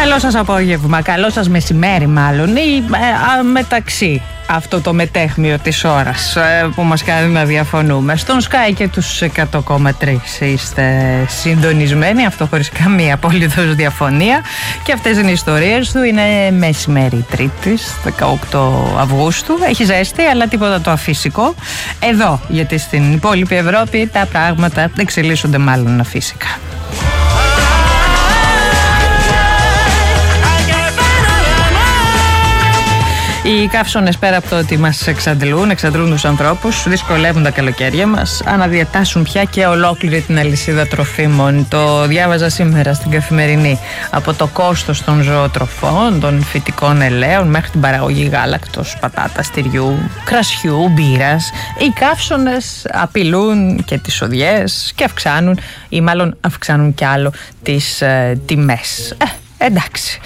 Καλό σας απόγευμα, καλό σας μεσημέρι μάλλον, ή μεταξύ αυτό το μετέχμιο της ώρας που μας κάνει να διαφωνούμε. Στον Sky και τους 100,3 είστε συντονισμένοι, αυτό χωρίς καμία απολύτως διαφωνία, και αυτές είναι οι ιστορίες του. Είναι μεσημέρι Τρίτης, 18 Αυγούστου, έχει ζέστη αλλά τίποτα το αφύσικο εδώ, γιατί στην υπόλοιπη Ευρώπη τα πράγματα εξελίσσονται μάλλον αφύσικα. Οι καύσονες, πέρα από το ότι μας εξαντλούν τους ανθρώπους, δυσκολεύουν τα καλοκαίρια μας, αναδιατάσσουν πια και ολόκληρη την αλυσίδα τροφίμων. Το διάβαζα σήμερα στην Καθημερινή. Από το κόστος των ζωοτροφών, των φυτικών ελαίων, μέχρι την παραγωγή γάλακτος, πατάτας, τυριού, κρασιού, μπύρας, οι καύσονες απειλούν και τις οδιές και αυξάνουν, ή μάλλον αυξάνουν κι άλλο, τις τιμές. Εντάξει.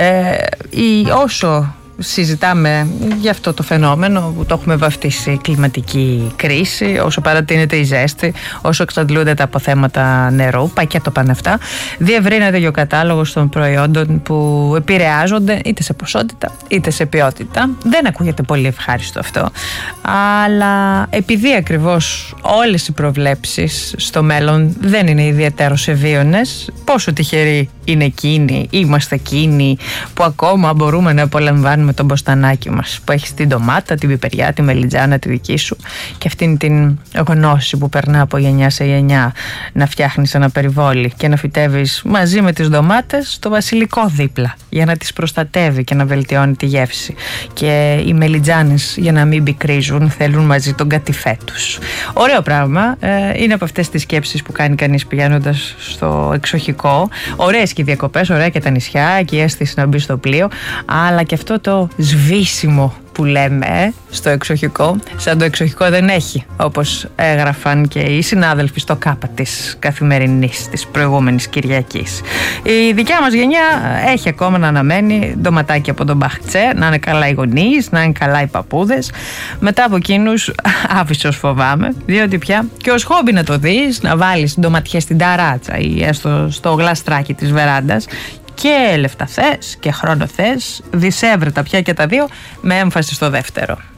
Όσο συζητάμε για αυτό το φαινόμενο που το έχουμε βαφτίσει κλιματική κρίση, όσο παρατείνεται η ζέστη, όσο εξαντλούνται τα αποθέματα νερού, πακέτο πάνε αυτά, διευρύνεται και ο κατάλογος των προϊόντων που επηρεάζονται είτε σε ποσότητα είτε σε ποιότητα. Δεν ακούγεται πολύ ευχάριστο αυτό, αλλά επειδή ακριβώς όλες οι προβλέψεις στο μέλλον δεν είναι ιδιαίτερως ευίωνες, πόσο τυχεροί είναι εκείνοι, είμαστε εκείνοι που ακόμα μπορούμε να απολαμβάνουμε τον μποστανάκι μας, που έχει την ντομάτα, την πιπεριά, τη μελιτζάνα τη δική σου, και αυτήν την γνώση που περνά από γενιά σε γενιά, να φτιάχνεις ένα περιβόλι και να φυτεύεις μαζί με τις ντομάτες το βασιλικό δίπλα για να τις προστατεύει και να βελτιώνει τη γεύση, και οι μελιτζάνες, για να μην πικρίζουν, θέλουν μαζί τον κατιφέ τους. Ωραίο πράγμα. Είναι από αυτές τις σκέψεις που κάνει κανείς πηγαίνοντας στο εξοχικό. Ωραίες και οι διακοπές, ωραία και τα νησιά και η αίσθηση να μπει στο πλοίο, αλλά και αυτό το σβήσιμο που λέμε στο εξοχικό, σαν το εξοχικό δεν έχει, όπως έγραφαν και οι συνάδελφοι στο ΚΑΠΑ της Καθημερινής της προηγούμενης Κυριακής. Η δικιά μας γενιά έχει ακόμα να αναμένει ντοματάκι από τον Μπαχτσέ, να είναι καλά οι γονείς, να είναι καλά οι παππούδες. Μετά από εκείνους άφησος φοβάμαι, διότι πια και ως χόμπι να το δεις, να βάλεις ντοματιές στην ταράτσα ή έστω στο γλαστράκι της βεράντας, και λεφτά θες και χρόνο θες, δισεύρετα πια και τα δύο, με έμφαση στο δεύτερο.